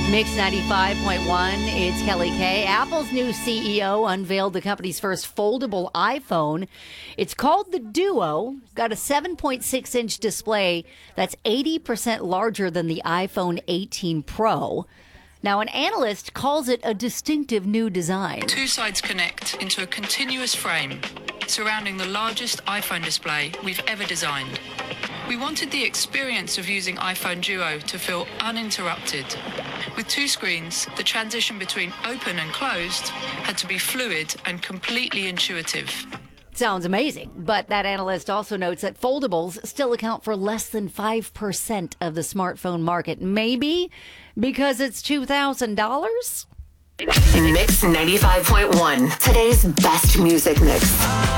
Mix 95.1, it's Kelly Kay. Apple's new CEO unveiled the company's first foldable iPhone. It's called the Duo. Got a 7.6-inch display that's 80% larger than the iPhone 18 Pro. Now, an analyst calls it a distinctive new design. Two sides connect into a continuous frame surrounding the largest iPhone display we've ever designed. We wanted the experience of using iPhone Duo to feel uninterrupted. With two screens, the transition between open and closed had to be fluid and completely intuitive. Sounds amazing, but that analyst also notes that foldables still account for less than 5% of the smartphone market. Maybe because it's $2,000? Mix 95.1, today's best music mix.